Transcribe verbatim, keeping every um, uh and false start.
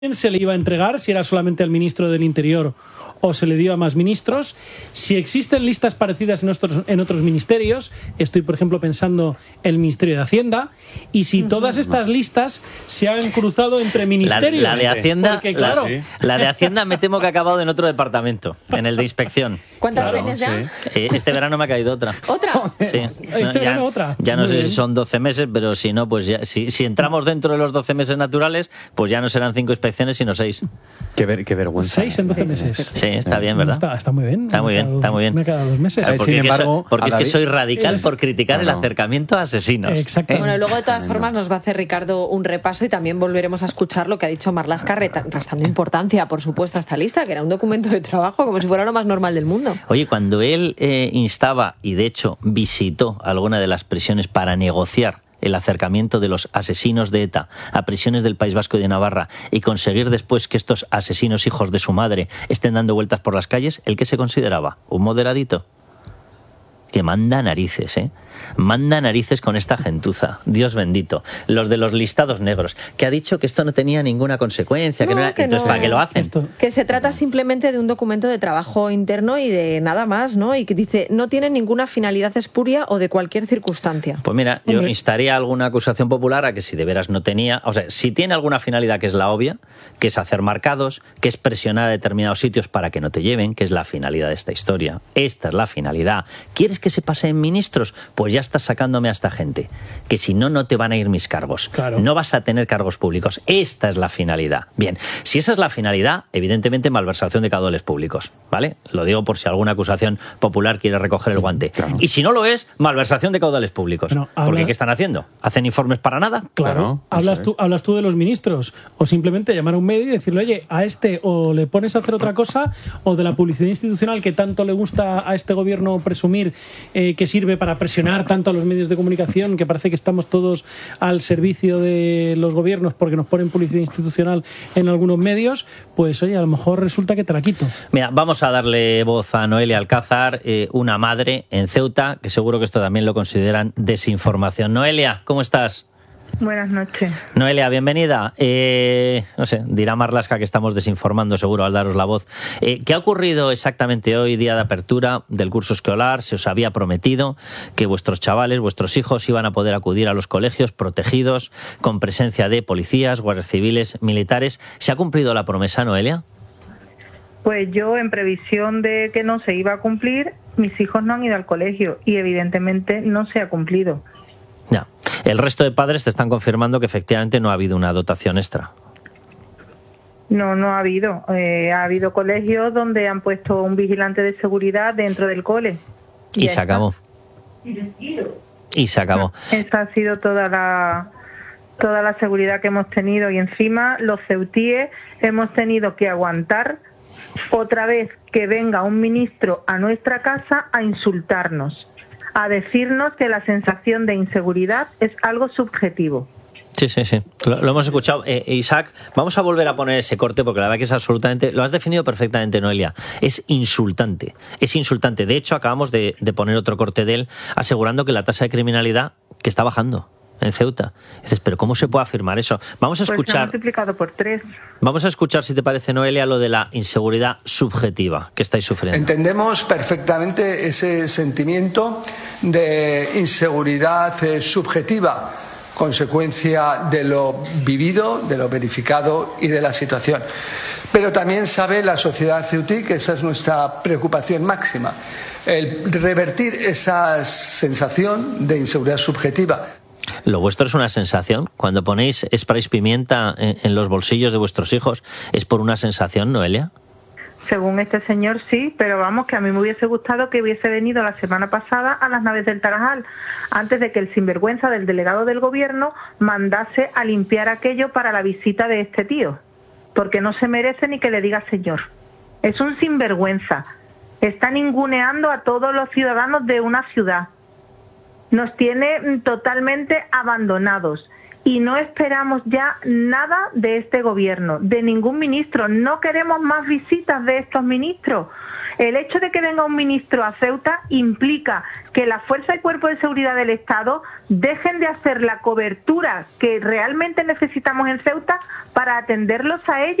se le iba a entregar, si era solamente al ministro del Interior o se le dio a más ministros, si existen listas parecidas en otros, en otros ministerios, estoy por ejemplo pensando el Ministerio de Hacienda, y si todas estas listas se han cruzado entre ministerios. La, la de Hacienda, porque, claro, la, la de Hacienda me temo que ha acabado en otro departamento, en el de inspección. ¿Cuántas Claro, tienes ya? sí. Eh, este verano me ha caído otra. ¿Otra? Sí. Este ya, verano otra. Ya no Muy sé bien. si son doce meses, pero si no, pues ya, si, si entramos dentro de los doce meses naturales, pues ya no serán cinco inspecciones, sino seis. Qué, ver, qué vergüenza. Seis en doce meses. Sí, está bien, ¿verdad? Está, está muy bien. Está muy bien, Me ha está quedado- muy bien. Me ha quedado dos meses. A ver, Porque, sin es que embargo, soy, porque a es que David- soy radical Es- por criticar No, el no. acercamiento a asesinos. Exactamente. Bueno, luego de todas formas nos va a hacer Ricardo un repaso y también volveremos a escuchar lo que ha dicho Marlaska, reta- restando importancia, por supuesto, a esta lista, que era un documento de trabajo como si fuera lo más normal del mundo. Oye, cuando él eh, instaba, y de hecho visitó alguna de las prisiones para negociar el acercamiento de los asesinos de ETA a prisiones del País Vasco y de Navarra y conseguir después que estos asesinos hijos de su madre estén dando vueltas por las calles, ¿el qué se consideraba? ¿Un moderadito? Que manda narices, ¿eh? Manda narices con esta gentuza. Dios bendito. Los de los listados negros, que ha dicho que esto no tenía ninguna consecuencia. que No, no era... que Entonces, no. ¿para qué lo hacen? Esto- Que se trata simplemente de un documento de trabajo interno y de nada más, ¿no? Y que dice, no tiene ninguna finalidad espuria o de cualquier circunstancia. Pues mira, yo Hombre. instaría a alguna acusación popular a que si de veras no tenía, o sea, si tiene alguna finalidad que es la obvia, que es hacer marcados, que es presionar a determinados sitios para que no te lleven, que es la finalidad de esta historia. Esta es la finalidad. ¿Quieres que se pase en ministros? Pues ya estás sacándome a esta gente, que si no, no te van a ir mis cargos. Claro. No vas a tener cargos públicos. Esta es la finalidad. Bien, si esa es la finalidad, evidentemente malversación de caudales públicos, ¿vale? Lo digo por si alguna acusación popular quiere recoger el guante. Claro. Y si no lo es, malversación de caudales públicos. Bueno, Porque habla- ¿qué están haciendo? ¿Hacen informes para nada? Claro, Claro, hablas eso tú, es. hablas tú de los ministros, o simplemente llamar a un medio y decirle, oye, a este o le pones a hacer otra cosa, o de la publicidad institucional que tanto le gusta a este gobierno presumir, eh, que sirve para presionar tanto a los medios de comunicación, que parece que estamos todos al servicio de los gobiernos porque nos ponen publicidad institucional en algunos medios, pues oye, a lo mejor resulta que te la quito. Mira, vamos a darle voz a Noelia Alcázar, eh, una madre en Ceuta, que seguro que esto también lo consideran desinformación. Noelia, ¿cómo estás? Buenas noches. Noelia, bienvenida. Eh, no sé, dirá Marlaska que estamos desinformando seguro al daros la voz. Eh, ¿Qué ha ocurrido exactamente hoy, día de apertura del curso escolar? Se os había prometido que vuestros chavales, vuestros hijos iban a poder acudir a los colegios protegidos, con presencia de policías, guardias civiles, militares. ¿Se ha cumplido la promesa, Noelia? Pues yo, en previsión de que no se iba a cumplir, mis hijos no han ido al colegio y evidentemente no se ha cumplido. Ya. El resto de padres te están confirmando que efectivamente no ha habido una dotación extra. No, no ha habido. Eh, ha habido colegios donde han puesto un vigilante de seguridad dentro del cole. Y ya se acabó. está. Y se acabó. Esa ha sido toda la toda la seguridad que hemos tenido y encima los ceutíes hemos tenido que aguantar otra vez que venga un ministro a nuestra casa a insultarnos, a decirnos que la sensación de inseguridad es algo subjetivo. Sí, sí, sí. Lo, lo hemos escuchado. Eh, Isaac, vamos a volver a poner ese corte porque la verdad que es absolutamente... Lo has definido perfectamente, Noelia. Es insultante. Es insultante. De hecho, acabamos de, de poner otro corte de él asegurando que la tasa de criminalidad que está bajando en Ceuta. Dices, pero ¿cómo se puede afirmar eso? Vamos a Pues se ha escuchar... multiplicado por tres. Vamos a escuchar, si te parece, Noelia, lo de la inseguridad subjetiva que estáis sufriendo. Entendemos perfectamente ese sentimiento de inseguridad eh, subjetiva, consecuencia de lo vivido, de lo verificado y de la situación. Pero también sabe la sociedad ceutí que esa es nuestra preocupación máxima, el revertir esa sensación de inseguridad subjetiva. Lo vuestro es una sensación. Cuando ponéis spray pimienta en, en los bolsillos de vuestros hijos, ¿es por una sensación, Noelia? Según este señor, sí, pero vamos, que a mí me hubiese gustado que hubiese venido la semana pasada a las naves del Tarajal, antes de que el sinvergüenza del delegado del gobierno mandase a limpiar aquello para la visita de este tío, porque no se merece ni que le diga señor. Es un sinvergüenza. Está ninguneando a todos los ciudadanos de una ciudad. Nos tiene totalmente abandonados. y no esperamos ya nada de este gobierno, de ningún ministro. No queremos más visitas de estos ministros. El hecho de que venga un ministro a Ceuta implica que la Fuerza y Cuerpo de Seguridad del Estado dejen de hacer la cobertura que realmente necesitamos en Ceuta para atenderlos a ellos.